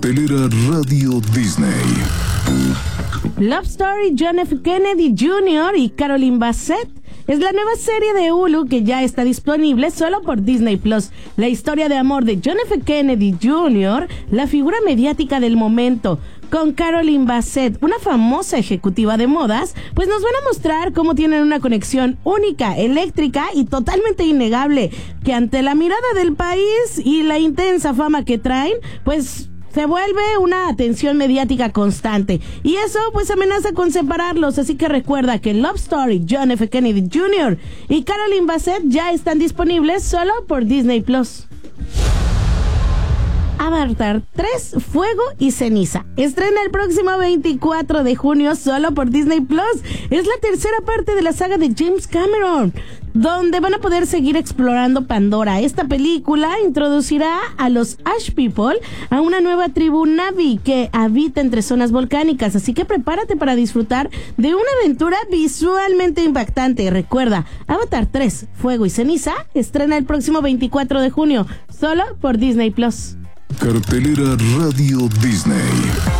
Cartelera Radio Disney. Love Story, John F. Kennedy Jr. y Caroline Bassett es la nueva serie de Hulu que ya está disponible solo por Disney Plus. La historia de amor de John F. Kennedy Jr., la figura mediática del momento, con Caroline Bassett, una famosa ejecutiva de modas, pues nos van a mostrar cómo tienen una conexión única, eléctrica y totalmente innegable, que ante la mirada del país y la intensa fama que traen, pues se vuelve una atención mediática constante. Y eso pues amenaza con separarlos, así que recuerda que Love Story, John F. Kennedy Jr. y Caroline Bassett ya están disponibles solo por Disney Plus. Avatar 3, Fuego y Ceniza estrena el próximo 24 de junio solo por Disney Plus. Es la tercera parte de la saga de James Cameron, donde van a poder seguir explorando Pandora. Esta película introducirá a los Ash People, a una nueva tribu Na'vi que habita entre zonas volcánicas, así que prepárate para disfrutar de una aventura visualmente impactante. Recuerda, Avatar 3, Fuego y Ceniza estrena el próximo 24 de junio solo por Disney Plus. Cartelera Radio Disney.